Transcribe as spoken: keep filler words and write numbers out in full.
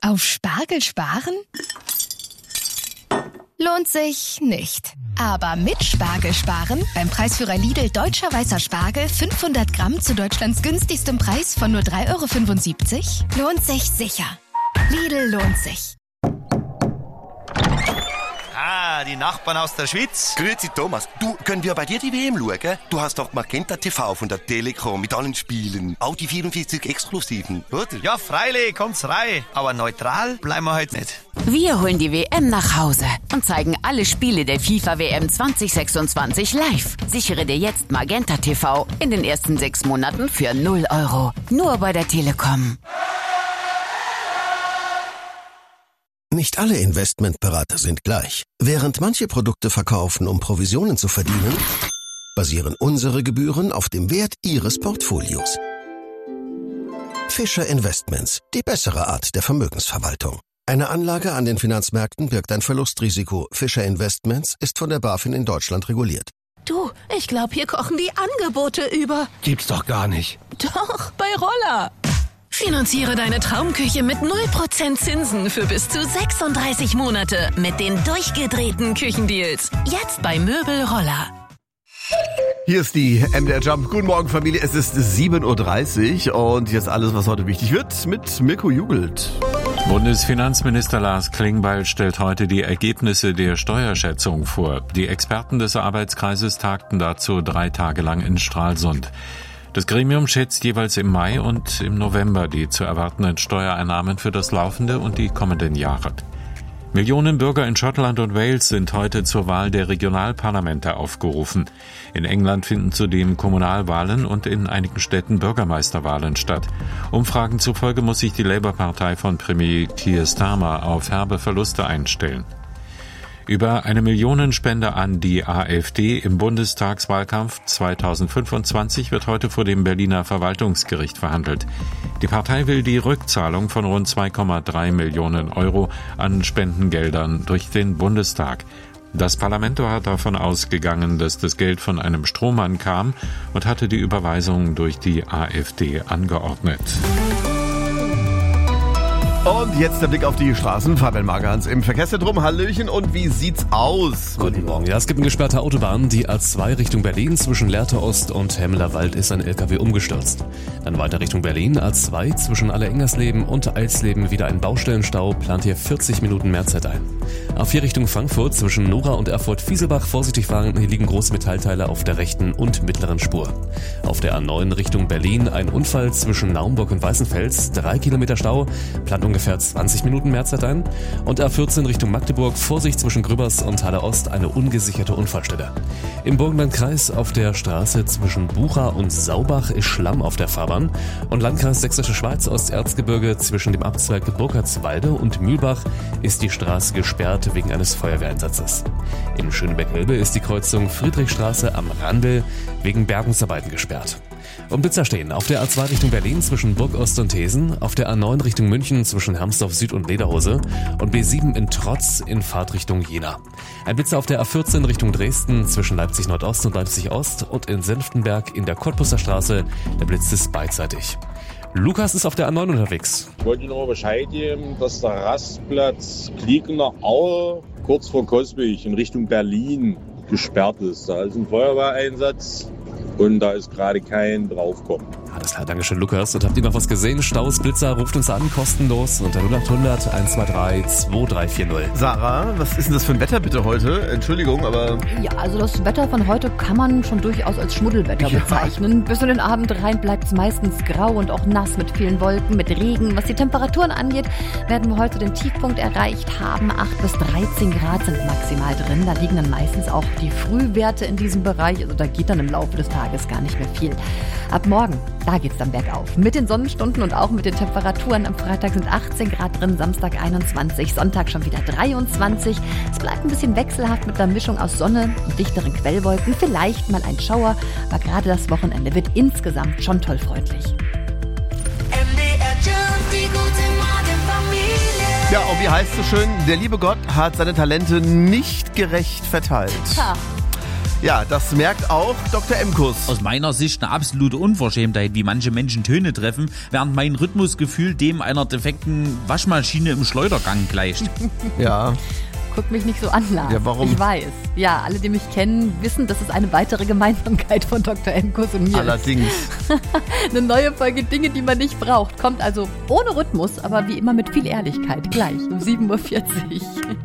Auf Spargel sparen? Lohnt sich nicht. Aber mit Spargel sparen, beim Preisführer Lidl Deutscher Weißer Spargel fünfhundert Gramm zu Deutschlands günstigstem Preis von nur drei Euro fünfundsiebzig, lohnt sich sicher. Lidl lohnt sich. Ah, die Nachbarn aus der Schweiz. Grüezi Thomas, du, können wir bei dir die W M schauen? Du hast doch Magenta T V von der Telekom mit allen Spielen. Auch die vierundvierzig Exklusiven, oder? Ja, freilich, kommt's rein. Aber neutral bleiben wir heute nicht. Wir holen die W M nach Hause und zeigen alle Spiele der FIFA W M zwanzig sechsundzwanzig live. Sichere dir jetzt Magenta T V in den ersten sechs Monaten für null Euro. Nur bei der Telekom. Nicht alle Investmentberater sind gleich. Während manche Produkte verkaufen, um Provisionen zu verdienen, basieren unsere Gebühren auf dem Wert Ihres Portfolios. Fischer Investments, die bessere Art der Vermögensverwaltung. Eine Anlage an den Finanzmärkten birgt ein Verlustrisiko. Fischer Investments ist von der BaFin in Deutschland reguliert. Du, ich glaube, hier kochen die Angebote über. Gibt's doch gar nicht. Doch, bei Roller. Finanziere deine Traumküche mit null Prozent Zinsen für bis zu sechsunddreißig Monate mit den durchgedrehten Küchendeals. Jetzt bei Möbel Roller. Hier ist die M D R Jump. Guten Morgen, Familie. Es ist sieben Uhr dreißig und jetzt alles, was heute wichtig wird, mit Mirko Jugelt. Bundesfinanzminister Lars Klingbeil stellt heute die Ergebnisse der Steuerschätzung vor. Die Experten des Arbeitskreises tagten dazu drei Tage lang in Stralsund. Das Gremium schätzt jeweils im Mai und im November die zu erwartenden Steuereinnahmen für das laufende und die kommenden Jahre. Millionen Bürger in Schottland und Wales sind heute zur Wahl der Regionalparlamente aufgerufen. In England finden zudem Kommunalwahlen und in einigen Städten Bürgermeisterwahlen statt. Umfragen zufolge muss sich die Labour-Partei von Premier Keir Starmer auf herbe Verluste einstellen. Über eine Millionenspende an die AfD im Bundestagswahlkampf zweitausendfünfundzwanzig wird heute vor dem Berliner Verwaltungsgericht verhandelt. Die Partei will die Rückzahlung von rund zwei Komma drei Millionen Euro an Spendengeldern durch den Bundestag. Das Parlament war davon ausgegangen, dass das Geld von einem Strohmann kam und hatte die Überweisung durch die AfD angeordnet. Und jetzt der Blick auf die Straßen. Fabian Magerhans im Verkehrszentrum. Hallöchen, und wie sieht's aus? Guten Morgen. Ja, es gibt eine gesperrte Autobahn. Die A zwei Richtung Berlin zwischen Lehrte Ost und Hemmelerwald ist ein L K W umgestürzt. Dann weiter Richtung Berlin. A zwei zwischen Allerengersleben und Eisleben wieder ein Baustellenstau. Plant hier vierzig Minuten Mehrzeit ein. A vier Richtung Frankfurt zwischen Nora und Erfurt-Fieselbach. Vorsichtig fahren. Hier liegen große Metallteile auf der rechten und mittleren Spur. Auf der A neun Richtung Berlin ein Unfall zwischen Naumburg und Weißenfels. Drei Kilometer Stau. Plant ungefähr zwanzig Minuten Mehrzeit ein. Und A vierzehn Richtung Magdeburg, Vorsicht zwischen Grübers und Halle Ost, eine ungesicherte Unfallstelle. Im Burgenlandkreis auf der Straße zwischen Bucha und Saubach ist Schlamm auf der Fahrbahn. Und Landkreis Sächsische Schweiz, Osterzgebirge zwischen dem Abzweig Burkhardswalde und Mühlbach ist die Straße gesperrt wegen eines Feuerwehreinsatzes. In Schöneberg-Elbe ist die Kreuzung Friedrichstraße am Randl wegen Bergungsarbeiten gesperrt. Und Blitzer stehen auf der A zwei Richtung Berlin zwischen Burgost und Thesen, auf der A neun Richtung München zwischen Hermsdorf Süd und Lederhose und B sieben in Trotz in Fahrtrichtung Jena. Ein Blitzer auf der A vierzehn Richtung Dresden zwischen Leipzig Nordost und Leipzig Ost und in Senftenberg in der Cottbusser Straße. Der Blitz ist beidseitig. Lukas ist auf der A neun unterwegs. Ich wollte nur Bescheid geben, dass der Rastplatz Kliegener Aue kurz vor Coswig in Richtung Berlin gesperrt ist. Da ist ein Feuerwehreinsatz und da ist gerade kein Draufkommen. Alles klar, Dankeschön, Lukas. Und habt ihr noch was gesehen? Staus, Blitzer, ruft uns an, kostenlos unter null acht hundert eins zwei drei zwei drei vier null. Sarah, was ist denn das für ein Wetter bitte heute? Entschuldigung, aber... Ja, also das Wetter von heute kann man schon durchaus als Schmuddelwetter ja. bezeichnen. Bis in den Abend rein bleibt es meistens grau und auch nass mit vielen Wolken, mit Regen. Was die Temperaturen angeht, werden wir heute den Tiefpunkt erreicht haben. acht bis dreizehn Grad sind maximal drin. Da liegen dann meistens auch die Frühwerte in diesem Bereich. Also da geht dann im Laufe des Tages gar nicht mehr viel. Ab morgen, da geht's dann bergauf. Mit den Sonnenstunden und auch mit den Temperaturen. Am Freitag sind achtzehn Grad drin, Samstag einundzwanzig, Sonntag schon wieder dreiundzwanzig. Es bleibt ein bisschen wechselhaft mit einer Mischung aus Sonne und dichteren Quellwolken. Vielleicht mal ein Schauer, aber gerade das Wochenende wird insgesamt schon toll freundlich. Ja, und wie heißt es so schön, der liebe Gott hat seine Talente nicht gerecht verteilt. Ha. Ja, das merkt auch Doktor Emkus. Aus meiner Sicht eine absolute Unverschämtheit, wie manche Menschen Töne treffen, während mein Rhythmusgefühl dem einer defekten Waschmaschine im Schleudergang gleicht. Ja. Guck mich nicht so an, Lars. Ja, warum? Ich weiß. Ja, alle, die mich kennen, wissen, das ist eine weitere Gemeinsamkeit von Doktor Emkus und mir. Allerdings. Eine neue Folge Dinge, die man nicht braucht, kommt also ohne Rhythmus, aber wie immer mit viel Ehrlichkeit. Gleich um sieben Uhr vierzig.